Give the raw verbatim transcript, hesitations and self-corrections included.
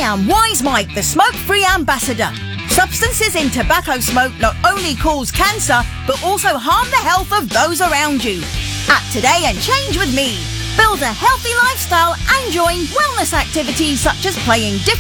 am Wise Mike, the smoke-free ambassador. Substances in tobacco smoke not only cause cancer, but also harm the health of those around you. Act today and change with me. Build a healthy lifestyle and join wellness activities such as playing different